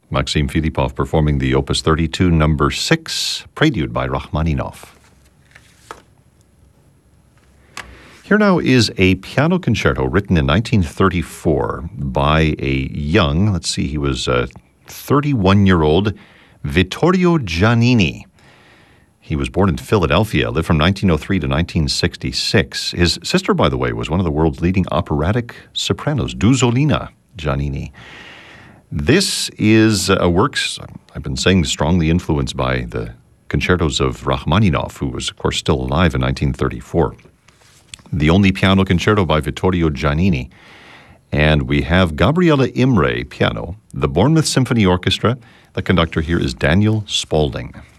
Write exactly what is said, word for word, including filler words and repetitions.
Maxim Filipov performing the Opus thirty-two, number six, Prelude by Rachmaninoff. Here now is a piano concerto written in nineteen thirty-four by a young, let's see, he was a thirty-one-year-old Vittorio Giannini. He was born in Philadelphia, lived from nineteen oh three to nineteen sixty-six. His sister, by the way, was one of the world's leading operatic sopranos, Dusolina Giannini. This is a work, I've been saying, strongly influenced by the concertos of Rachmaninoff, who was, of course, still alive in nineteen thirty-four. The only piano concerto by Vittorio Giannini. And we have Gabriela Imre, piano, the Bournemouth Symphony Orchestra. The conductor here is Daniel Spaulding.